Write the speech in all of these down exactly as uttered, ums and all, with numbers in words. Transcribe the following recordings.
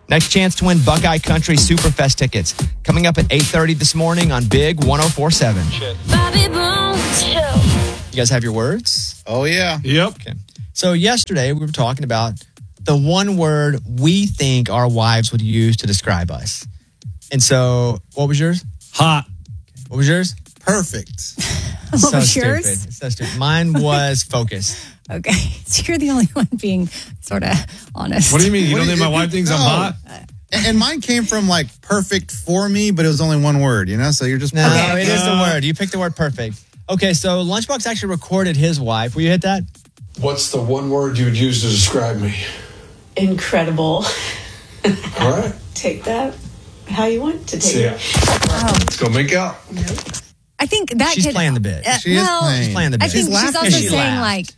Next chance to win Buckeye Country Superfest tickets. Coming up at eight thirty this morning on Big one oh four point seven. Bobby Bones Show. You guys have your words? Oh, yeah. Yep. Okay. So yesterday we were talking about the one word we think our wives would use to describe us. And so, what was yours? Hot. What was yours? Perfect. What so was stupid. yours? So stupid. Mine was focused. Okay. So you're the only one being sort of honest. What do you mean? You What don't do think you- my wife thinks I'm No. hot? And and mine came from like perfect for me, but it was only one word, you know? So you're just No, perfect. it is the Uh, word. You picked the word perfect. Okay, so Lunchbox actually recorded his wife. Will you hit that? What's the one word you would use to describe me? Incredible. All right. Take that how you want to take See ya. it. Let's go make out. I think that She's could, playing the bit. uh, She is well, playing. She's playing the bit. I think She's she's, laughing. also She saying laughed. like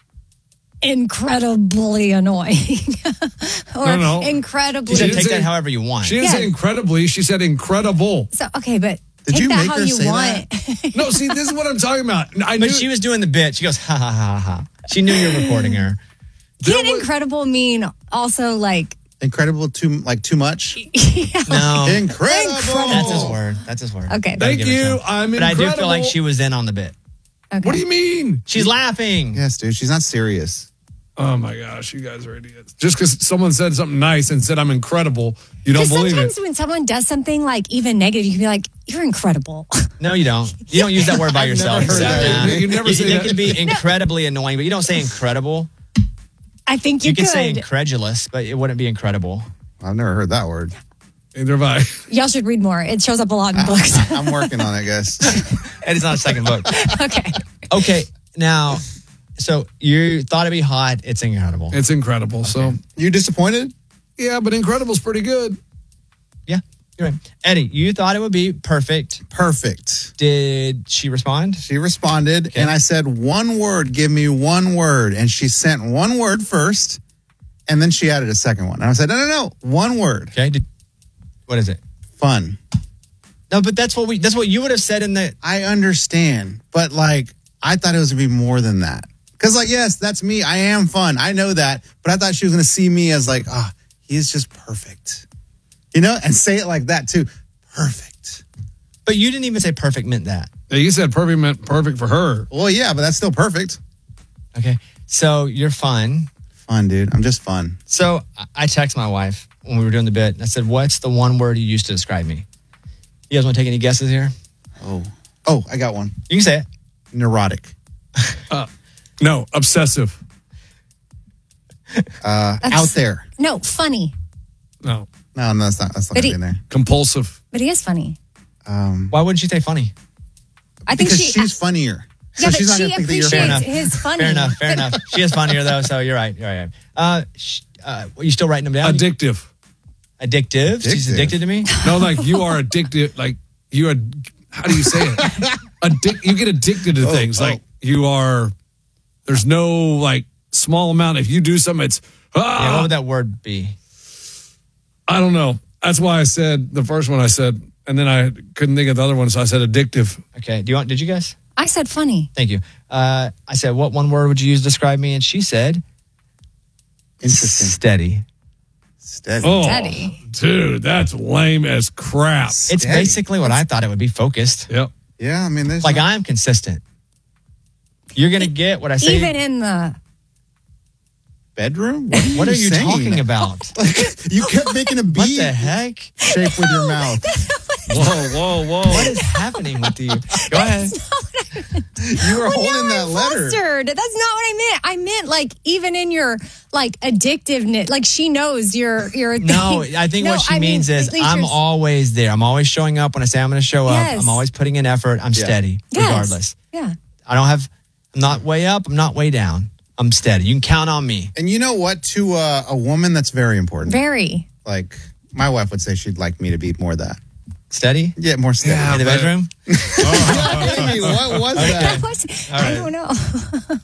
incredibly annoying or No, no. incredibly. You said didn't take say- that however you want. She didn't Yeah. say incredibly. She said incredible. So okay, but Did take you that make how her you say want. No, see, this is what I'm talking about. I knew But she was doing the bit. She goes, ha, ha, ha, ha. She knew you were recording her. Can was- incredible mean also like Incredible, too like too much. No. Incredible. That's his word. That's his word. Okay. Gotta Thank give it to you. him. I'm But I incredible. do feel like she was in on the bit. okay. What do you mean? She's laughing. Yes, dude. She's not serious. Oh my gosh, you guys are idiots. Just because someone said something nice and said I'm incredible, you don't Because believe sometimes it. when someone does something like even negative, you can be like, "You're incredible." No, you don't. You don't use that word by I've yourself. never heard that. Nah. You never it, say it that. can be incredibly annoying, but you don't say incredible. I think you, You, could could. say incredulous, but it wouldn't be incredible. I've never heard that word. Neither have I. Y'all should read more. It shows up a lot in books. I'm working on it, guys. And it's not a second book. Okay. Okay, now, so you thought it'd be hot. It's incredible. It's incredible. So, You disappointed? yeah, but incredible's pretty good. Yeah, you're right. Eddie, you thought it would be perfect. Perfect. Did she respond? She responded, Okay. and I said, one word, give me one word. And she sent one word first, and then she added a second one. And I said, no, no, no, one word. Okay. Did, what is it? Fun. No, but that's what we. That's what you would have said in the. I understand, but like, I thought it was going to be more than that. Because, like, yes, that's me. I am fun. I know that. But I thought she was going to see me as, like, ah, oh, he's just perfect. You know? And say it like that, too. Perfect. But you didn't even say perfect meant that. Yeah, you said perfect meant perfect for her. Well, yeah, but that's still perfect. Okay. So you're fun. Fun, dude. I'm just fun. So I- I text my wife when we were doing the bit. And I said, "What's the one word you used to describe me?" You guys want to take any guesses here? Oh. Oh, I got one. You can say it. Neurotic. No, obsessive. Uh, That's- out there. No, funny. No, No, no, that's not. That's not But gonna he- be in there. compulsive. But he is funny. Um, Why wouldn't you say funny? I think because she. she's funnier. yeah, but she's not she gonna think that you're appreciates enough. his funny. Fair enough. Fair enough. She is funnier though, so you're right. You're right. Uh, sh- uh, are you still writing them down? Addictive. Addictive. She's Addictive. addicted to me. No, like you are addicted. Like you are. How do you say it? Addic- you get addicted to Oh, things. oh. Like you are. There's no like small amount. If you do something, it's. Ah, Yeah. What would that word be? I don't know. That's why I said the first one I said, and then I couldn't think of the other one, so I said addictive. Okay. Do you want? Did you guys? I said funny. Thank you. Uh, I said, what one word would you use to describe me? And she said, Interesting. steady. Steady. Oh, Daddy. dude, that's lame as crap. It's Steady. basically what I thought it would be. Focused. Yep. Yeah, I mean, there's Like no- I'm consistent. You're gonna get what I say. Even in the. bedroom. What are you, What are you saying? talking about? Like, you kept making a What B the heck? shape with your mouth. Whoa, whoa, whoa. What is happening with you? Go ahead. You were holding that I'm letter. flustered. That's not what I meant. I meant like even in your like addictiveness, like she knows you're you're a No, thing. I think No, what she I mean, means is at least I'm you're- always there. I'm always showing up when I say I'm going to show up. Yes. I'm always putting in effort. I'm Yeah. steady, Yes. regardless. Yeah. I don't have. I'm not way up. I'm not way down. I'm steady. You can count on me. And you know what? To uh, a woman, that's very important. Very. Like, my wife would say she'd like me to be more that. Steady Yeah, more steady. Yeah. in the but- bedroom. Amy, what was that? What? All I right. don't know.